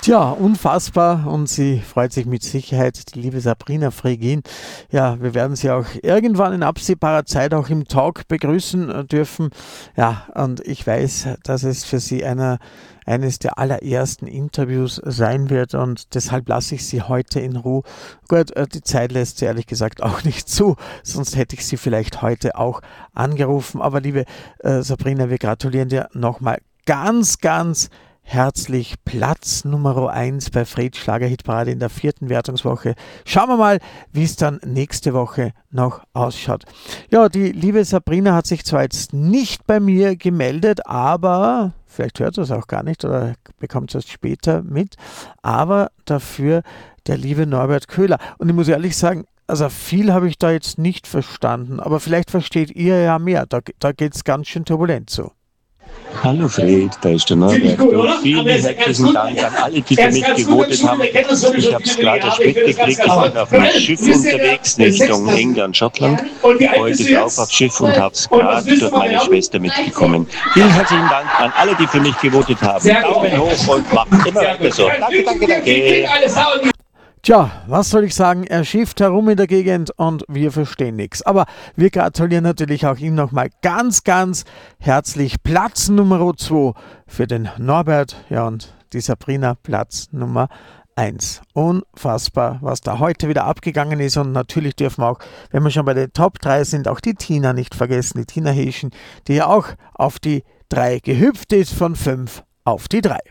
Tja, unfassbar, und sie freut sich mit Sicherheit, die liebe Sabrina Fregin. Ja, wir werden sie auch irgendwann in absehbarer Zeit auch im Talk begrüßen dürfen. Ja, und ich weiß, dass es für sie eines der allerersten Interviews sein wird, und deshalb lasse ich sie heute in Ruhe. Gut, die Zeit lässt sie ehrlich gesagt auch nicht zu, sonst hätte ich sie vielleicht heute auch angerufen. Aber liebe Sabrina, wir gratulieren dir nochmal ganz, ganz herzlich. Platz Nummer 1 bei Fred Schlagerhitparade in der 4. Wertungswoche. Schauen wir mal, wie es dann nächste Woche noch ausschaut. Ja, die liebe Sabrina hat sich zwar jetzt nicht bei mir gemeldet, aber vielleicht hört es auch gar nicht oder bekommt es erst später mit, aber dafür der liebe Norbert Köhler. Und ich muss ehrlich sagen, also viel habe ich da jetzt nicht verstanden, aber vielleicht versteht ihr ja mehr. Da geht es ganz schön turbulent so. Hallo Fred, da ist der Norbert. Vielen herzlichen Dank an alle, die für mich gewotet haben. Ich habe es gerade erst mitgekriegt, ich bin auf einem Schiff unterwegs Richtung England, Schottland. Heute drauf aufs Schiff und habe es gerade durch meine Schwester mitbekommen. Vielen herzlichen Dank an alle, die für mich gewotet haben. Daumen hoch und macht immer weiter so. Danke. Tja, was soll ich sagen, er schifft herum in der Gegend und wir verstehen nichts. Aber wir gratulieren natürlich auch ihm nochmal ganz, ganz herzlich. Platz Nummer 2 für den Norbert, ja, und die Sabrina Platz Nummer 1. Unfassbar, was da heute wieder abgegangen ist, und natürlich dürfen wir auch, wenn wir schon bei den Top 3 sind, auch die Tina nicht vergessen, die Tina Heschen, die ja auch auf die 3 gehüpft ist, von 5 auf die 3.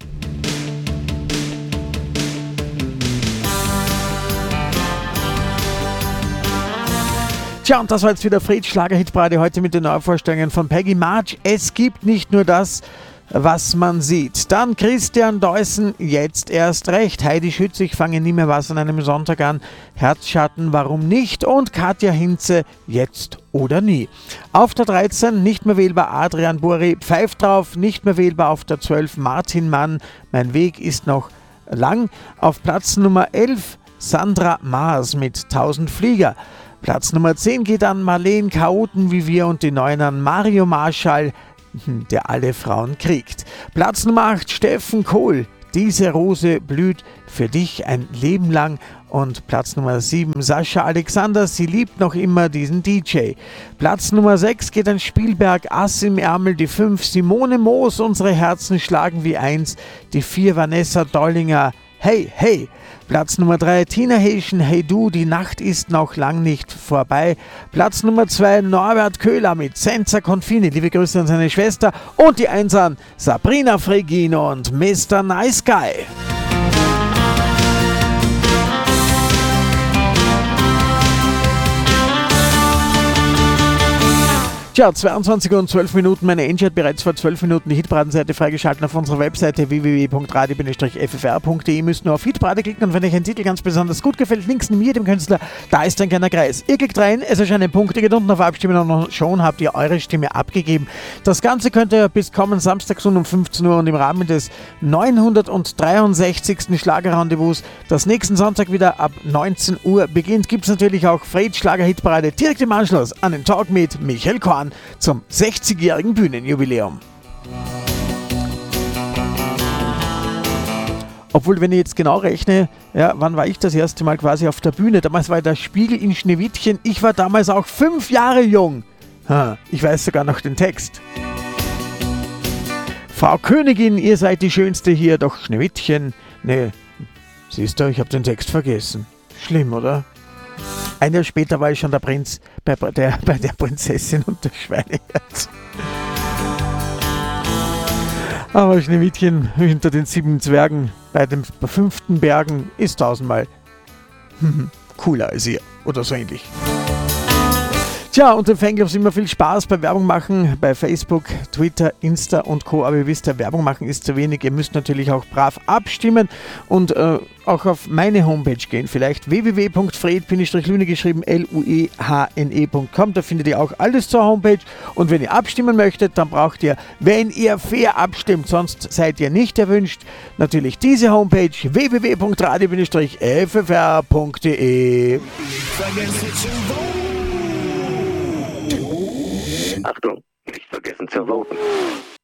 Tja, und das war jetzt wieder Fred Schlagerhitparade heute mit den Neuvorstellungen von Peggy March. Es gibt nicht nur das, was man sieht. Dann Christian Deussen, jetzt erst recht. Heidi Schütz, ich fange nie mehr was an einem Sonntag an. Herzschatten, warum nicht? Und Katja Hinze, jetzt oder nie. Auf der 13 nicht mehr wählbar Adrian Buri, pfeift drauf, nicht mehr wählbar auf der 12 Martin Mann, mein Weg ist noch lang. Auf Platz Nummer 11 Sandra Maas mit 1000 Flieger. Platz Nummer 10 geht an Marleen Chaoten wie wir, und die 9 an Mario Marschall, der alle Frauen kriegt. Platz Nummer 8 Steffen Kohl, diese Rose blüht für dich ein Leben lang. Und Platz Nummer 7 Sascha Alexander, sie liebt noch immer diesen DJ. Platz Nummer 6 geht an Spielberg, Ass im Ärmel. Die 5 Simone Moos, unsere Herzen schlagen wie eins. Die 4 Vanessa Dollinger, hey, hey. Platz Nummer 3 Tina Heschen, hey du, die Nacht ist noch lang nicht vorbei. Platz Nummer 2 Norbert Köhler mit Senza Confine, liebe Grüße an seine Schwester. Und die 1 an Sabrina Fregin und Mr. Nice Guy. Tja, 22 und 12 Minuten. Meine Angie hat bereits vor 12 Minuten die Hitparadenseite freigeschalten auf unserer Webseite www.radio-ffr.de. Ihr müsst nur auf Hitparade klicken, und wenn euch ein Titel ganz besonders gut gefällt, links neben jedem Künstler, da ist ein kleiner Kreis. Ihr klickt rein, es erscheinen Punkte, geht unten auf Abstimmen, und schon habt ihr eure Stimme abgegeben. Das Ganze könnt ihr bis kommenden Samstag um 15 Uhr und im Rahmen des 963. Schlagerrendezvous, das nächsten Sonntag wieder ab 19 Uhr beginnt, gibt es natürlich auch Fred Schlager-Hitparade direkt im Anschluss an den Talk mit Michael Korn zum 60-jährigen Bühnenjubiläum. Obwohl, wenn ich jetzt genau rechne, ja, wann war ich das erste Mal quasi auf der Bühne? Damals war der Spiegel in Schneewittchen. Ich war damals auch 5 Jahre jung. Ich weiß sogar noch den Text. Frau Königin, ihr seid die Schönste hier, doch Schneewittchen. Nee, siehst du, ich habe den Text vergessen. Schlimm, oder? Ein Jahr später war ich schon der Prinz bei der Prinzessin und der Schweineherz. Aber Schneewittchen hinter den 7 Zwergen bei den 5. Bergen ist 1000-mal cooler als ihr oder so ähnlich. Tja, und den Fanclubs immer viel Spaß bei Werbung machen, bei Facebook, Twitter, Insta und Co. Aber ihr wisst ja, Werbung machen ist zu wenig. Ihr müsst natürlich auch brav abstimmen und auch auf meine Homepage gehen. Vielleicht www.fred-lüne geschrieben, luehne.com. Da findet ihr auch alles zur Homepage. Und wenn ihr abstimmen möchtet, dann braucht ihr, wenn ihr fair abstimmt, sonst seid ihr nicht erwünscht, natürlich diese Homepage www.radio-ffr.de. Achtung, nicht vergessen zu voten.